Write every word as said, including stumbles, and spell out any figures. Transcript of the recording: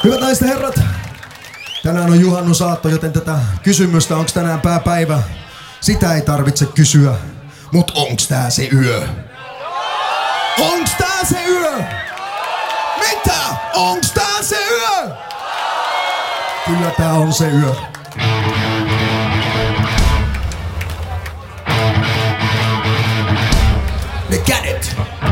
Hyvät naiset ja herrat, tänään on juhannusaatto, joten tätä kysymystä, onks tänään pääpäivä, sitä ei tarvitse kysyä. Mut onks tää se yö? Onks tää se yö? Mitä? Onks tää se yö? Kyllä tää on se yö. Ne kädet